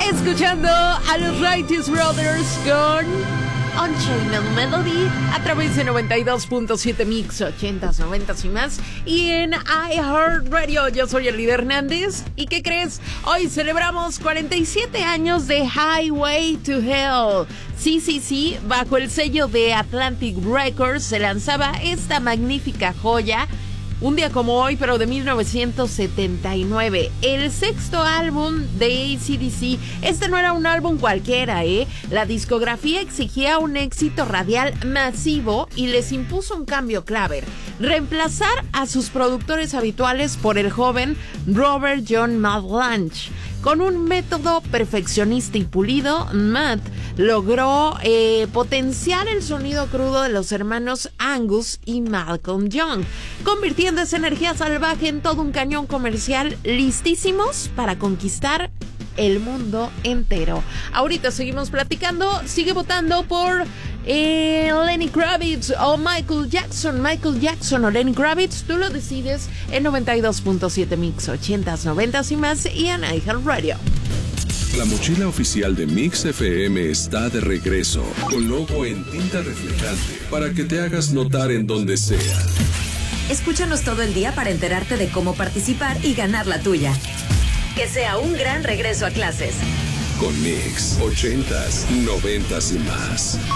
Escuchando a los Righteous Brothers con Unchained Melody a través de 92.7 Mix 80s, 90s y más. Y en iHeartRadio, yo soy Elida Hernández. ¿Y qué crees? Hoy celebramos 47 años de Highway to Hell. Sí, bajo el sello de Atlantic Records se lanzaba esta magnífica joya. Un día como hoy, pero de 1979, el sexto álbum de AC/DC. Este no era un álbum cualquiera, La discografía exigía un éxito radial masivo y les impuso un cambio clave: reemplazar a sus productores habituales por el joven Robert John Matt Lange. Con un método perfeccionista y pulido, Matt logró potenciar el sonido crudo de los hermanos Angus y Malcolm Young, convirtiendo esa energía salvaje en todo un cañón comercial, listísimos para conquistar el mundo entero. Ahorita seguimos platicando. Sigue votando por Lenny Kravitz o Michael Jackson. Michael Jackson o Lenny Kravitz, tú lo decides en 92.7 Mix 80s, 90s y más y en iHeartRadio. La mochila oficial de Mix FM está de regreso, con logo en tinta reflejante, para que te hagas notar en donde sea. Escúchanos todo el día para enterarte de cómo participar y ganar la tuya. Que sea un gran regreso a clases. Con Mix 80s, 90s y más.